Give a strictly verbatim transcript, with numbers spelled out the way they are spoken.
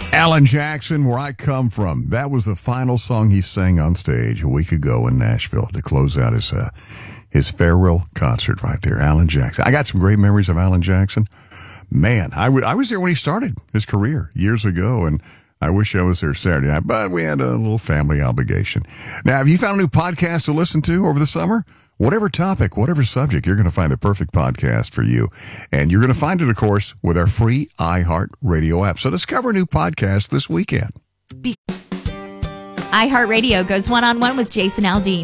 Alan Jackson, Where I Come From. That was the final song he sang on stage a week ago in Nashville to close out his uh, his farewell concert right there. Alan Jackson. I got some great memories of Alan Jackson. Man, I, w- I was there when he started his career years ago, and I wish I was there Saturday night, but we had a little family obligation. Now, have you found a new podcast to listen to over the summer? Whatever topic, whatever subject, you're going to find the perfect podcast for you. And you're going to find it, of course, with our free iHeartRadio app. So discover a new podcast this weekend. iHeartRadio goes one-on-one with Jason Aldean.